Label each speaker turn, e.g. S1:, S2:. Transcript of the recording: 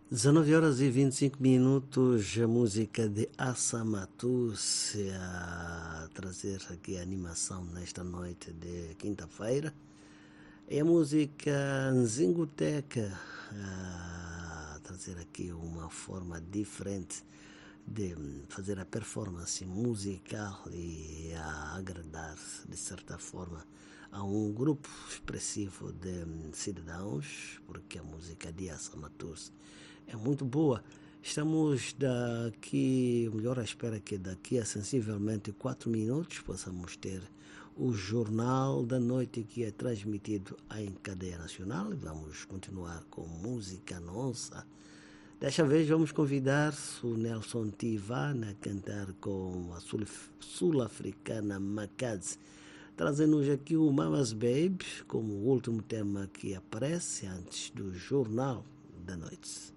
S1: 19 horas e 25 minutos, a música de Assa Matus a trazer aqui a animação nesta noite de quinta-feira. É a música Nzingoteca a trazer aqui uma forma diferente de fazer a performance musical e a agradar de certa forma a um grupo expressivo de cidadãos, porque a música de Assa Matus é muito boa. Estamos daqui, melhor à espera que daqui a sensivelmente 4 minutos possamos ter o Jornal da Noite que é transmitido em cadeia nacional e vamos continuar com música nossa. Desta vez vamos convidar o Nelson Tivana a cantar com a sul-africana Makadzi, trazendo-nos aqui o Mama's Babe como o último tema que aparece antes do Jornal da Noite.